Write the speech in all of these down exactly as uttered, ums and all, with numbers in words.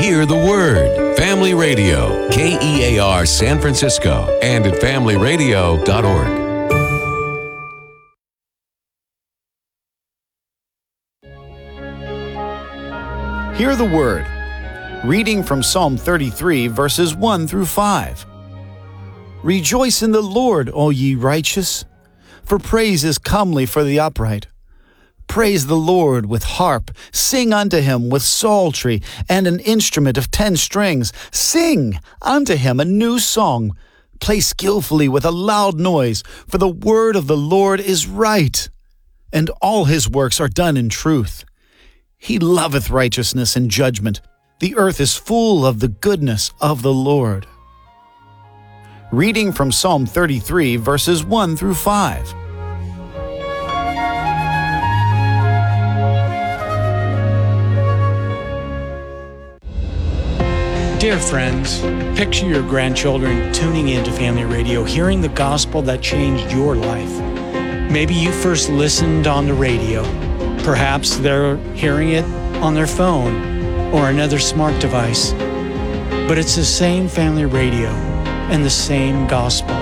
Hear the Word. Family Radio, K E A R San Francisco, and at family radio dot org. Hear the Word. Reading from Psalm thirty-three, verses one through five. Rejoice in the Lord, O ye righteous, for praise is comely for the upright. Praise the Lord with harp, sing unto him with psaltery and an instrument of ten strings. Sing unto him a new song. Play skillfully with a loud noise, for the word of the Lord is right, and all his works are done in truth. He loveth righteousness and judgment. The earth is full of the goodness of the Lord. Reading from Psalm thirty-three, verses one through five. Dear friends, picture your grandchildren tuning into Family Radio, hearing the gospel that changed your life. Maybe you first listened on the radio. Perhaps they're hearing it on their phone or another smart device. But it's the same Family Radio and the same gospel.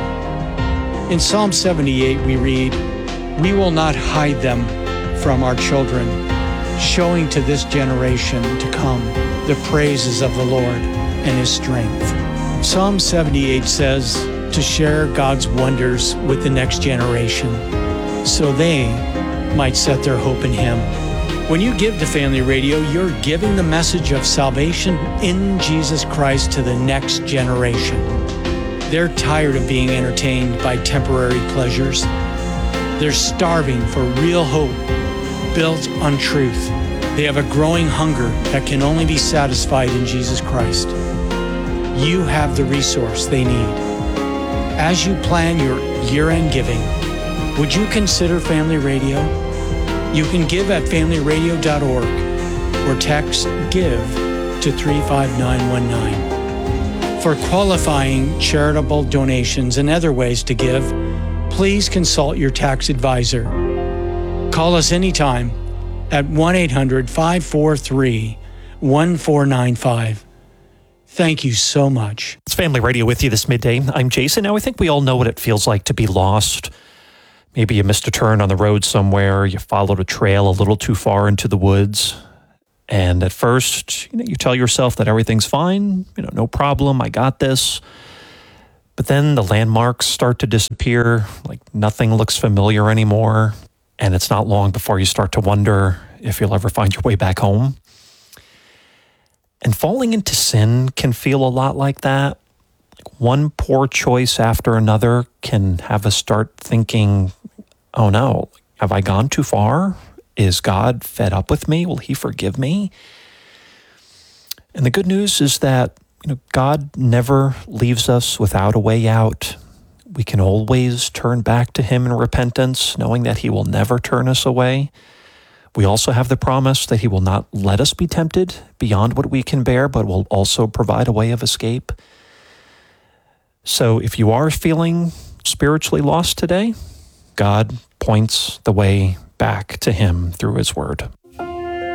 In Psalm seventy-eight we read, "We will not hide them from our children, showing to this generation to come the praises of the Lord and his strength." Psalm seventy-eight says to share God's wonders with the next generation so they might set their hope in him. When you give to Family Radio, you're giving the message of salvation in Jesus Christ to the next generation. They're tired of being entertained by temporary pleasures. They're starving for real hope built on truth. They have a growing hunger that can only be satisfied in Jesus Christ. You have the resource they need. As you plan your year-end giving, would you consider Family Radio? You can give at family radio dot org or text GIVE to three five nine one nine. For qualifying charitable donations and other ways to give, please consult your tax advisor. Call us anytime at one eight hundred five four three one four nine five. Thank you so much. It's Family Radio with you this midday. I'm Jason. Now, I think we all know what it feels like to be lost. Maybe you missed a turn on the road somewhere, you followed a trail a little too far into the woods, and at first, you know, you tell yourself that everything's fine, you know, no problem, I got this. But then the landmarks start to disappear, like nothing looks familiar anymore, and it's not long before you start to wonder if you'll ever find your way back home. And falling into sin can feel a lot like that. Like one poor choice after another can have us start thinking, oh no, have I gone too far? Is God fed up with me? Will he forgive me? And the good news is that, you know, God never leaves us without a way out. We can always turn back to him in repentance, knowing that he will never turn us away. We also have the promise that he will not let us be tempted beyond what we can bear, but will also provide a way of escape. So if you are feeling spiritually lost today, God points the way back to him through his word.